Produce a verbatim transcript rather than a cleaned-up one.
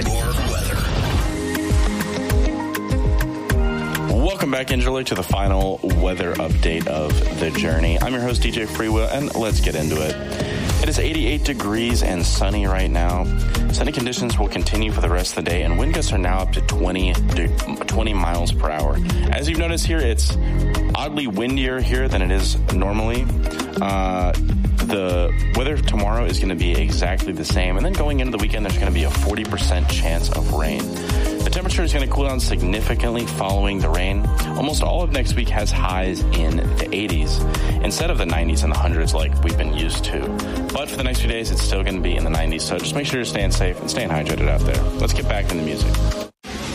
Inside Your Weather. Welcome back, Angela, to the final weather update of The Journey. I'm your host, D J Freewill, and let's get into it. It is eighty-eight degrees and sunny right now. Sunny conditions will continue for the rest of the day, and wind gusts are now up to twenty, twenty miles per hour. As you've noticed here, it's oddly windier here than it is normally. Uh, the weather tomorrow is going to be exactly the same, and then going into the weekend, there's going to be a forty percent chance of rain. The temperature is going to cool down significantly following the rain. Almost all of next week has highs in the eighties instead of the nineties and the hundreds like we've been used to. But for the next few days, it's still going to be in the nineties, so just make sure you're staying safe and staying hydrated out there. Let's get back to the music.